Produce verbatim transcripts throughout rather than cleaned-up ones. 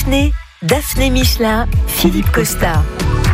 Daphné, Daphné Michelin, Philippe Costa.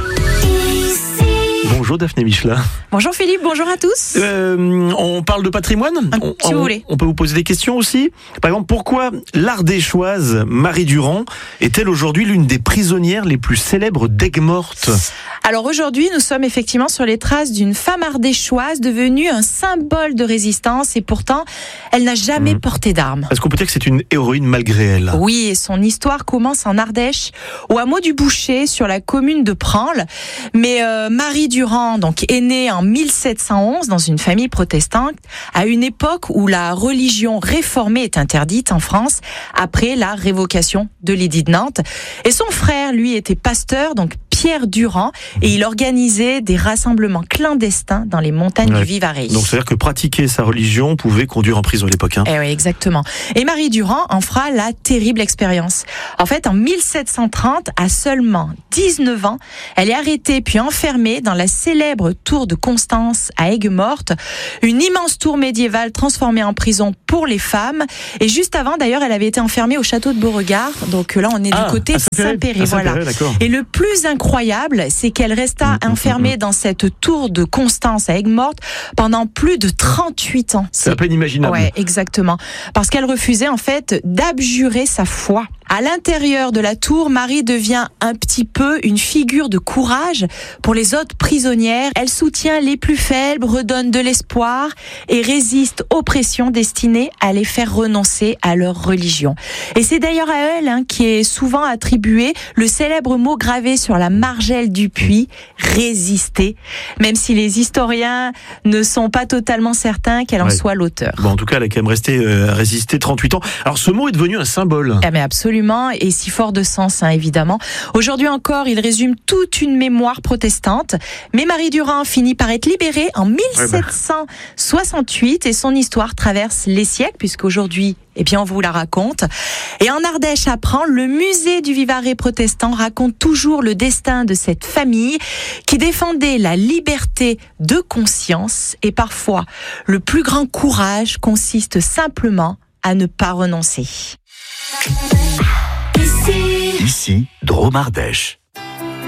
Bonjour Daphné Michelin. Bonjour Philippe, bonjour à tous. Euh, on parle de patrimoine. Un, si on, vous voulez. On peut vous poser des questions aussi. Par exemple, pourquoi l'Ardéchoise Marie Durand est-elle aujourd'hui l'une des prisonnières les plus célèbres d'Aigues-Mortes ? Alors aujourd'hui, nous sommes effectivement sur les traces d'une femme ardéchoise devenue un symbole de résistance et pourtant, elle n'a jamais mmh. porté d'armes. Est-ce qu'on peut dire que c'est une héroïne malgré elle ? Oui, et son histoire commence en Ardèche, au hameau du Boucher, sur la commune de Pranles. Mais euh, Marie Durand, donc, est née en mille sept cent onze dans une famille protestante, à une époque où la religion réformée est interdite en France, après la révocation de l'édit de Nantes. Et son frère, lui, était pasteur, donc Pierre Durand, et il organisait des rassemblements clandestins dans les montagnes ouais. du Vivarais. Donc c'est-à-dire que pratiquer sa religion pouvait conduire en prison à l'époque. Hein. Eh oui, exactement. Et Marie Durand en fera la terrible expérience. En fait, en mille sept cent trente, à seulement dix-neuf ans, elle est arrêtée puis enfermée dans la célèbre tour de Constance à Aigues-Mortes, une immense tour médiévale transformée en prison pour les femmes. Et juste avant, d'ailleurs, elle avait été enfermée au château de Beauregard. Donc là, on est ah, du côté de Saint-Péray. Voilà. Et le plus incroyable, c'est qu'elle resta mmh, enfermée mmh. dans cette tour de Constance à Aigues-Mortes pendant plus de trente-huit ans. C'est à peine imaginable. Ouais, exactement. Parce qu'elle refusait en fait d'abjurer sa foi. À l'intérieur de la tour, Marie devient un petit peu une figure de courage pour les autres prisonnières. Elle soutient les plus faibles, redonne de l'espoir et résiste aux pressions destinées à les faire renoncer à leur religion. Et c'est d'ailleurs à elle hein, qui est souvent attribué le célèbre mot gravé sur la margelle du puits, résister, même si les historiens ne sont pas totalement certains qu'elle en ouais. soit l'auteur. Bon, en tout cas, elle a quand même resté euh, résister trente-huit ans. Alors ce mot est devenu un symbole. Ah mais absolument. Et si fort de sens, hein, évidemment. Aujourd'hui encore, il résume toute une mémoire protestante. Mais Marie Durand finit par être libérée en mille sept cent soixante-huit et son histoire traverse les siècles, puisqu'aujourd'hui, eh bien, on vous la raconte. Et en Ardèche, à Pranles, le musée du Vivarais protestant raconte toujours le destin de cette famille qui défendait la liberté de conscience. Et parfois, le plus grand courage consiste simplement à ne pas renoncer. Ici, Drôme Ardèche.